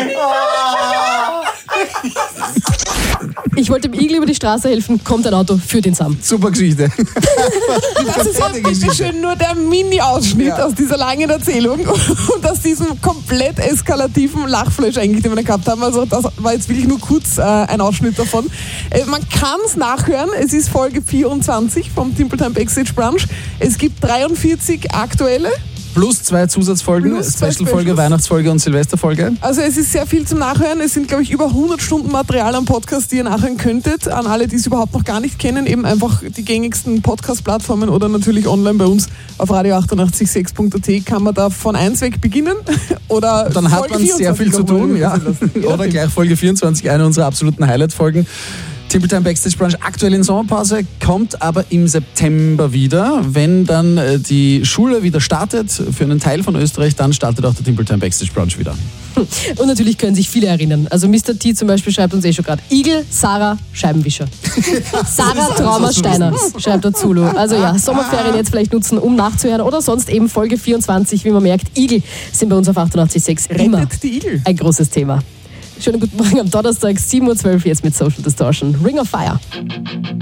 Ich wollte dem Igel über die Straße helfen, kommt ein Auto, führt ihn zusammen. Super Geschichte. Das ist ja bitteschön nur der Mini-Ausschnitt aus dieser langen Erzählung und aus diesem komplett eskalativen Lachflash eigentlich, den wir gehabt haben. Also das war jetzt wirklich nur kurz ein Ausschnitt davon. Man kann es nachhören, es ist Folge 24 vom Timpeltime Backstage Brunch. Es gibt 43 aktuelle. Plus 2 Zusatzfolgen, Special-Folge, Weihnachtsfolge und Silvesterfolge. Also es ist sehr viel zum Nachhören. Es sind, glaube ich, über 100 Stunden Material am Podcast, die ihr nachhören könntet. An alle, die es überhaupt noch gar nicht kennen, eben einfach die gängigsten Podcast-Plattformen oder natürlich online bei uns auf radio886.at kann man da von 1 weg beginnen. Oder dann hat man sehr viel zu tun. Ja. Oder gleich Folge 24, eine unserer absoluten Highlight-Folgen. Timpeltime Backstage Brunch aktuell in Sommerpause, kommt aber im September wieder. Wenn dann die Schule wieder startet, für einen Teil von Österreich, dann startet auch der Timpeltime Backstage Brunch wieder. Und natürlich können sich viele erinnern. Also Mr. T zum Beispiel schreibt uns schon gerade. Igel, Sarah, Scheibenwischer. Sarah Traumer-Steiner schreibt dazu. Also ja, Sommerferien jetzt vielleicht nutzen, um nachzuhören. Oder sonst eben Folge 24, wie man merkt. Igel sind bei uns auf 88.6 immer Rettet die Igel. Ein großes Thema. Schönen guten Morgen am Donnerstag, 7.12 Uhr jetzt mit Social Distortion. Ring of Fire.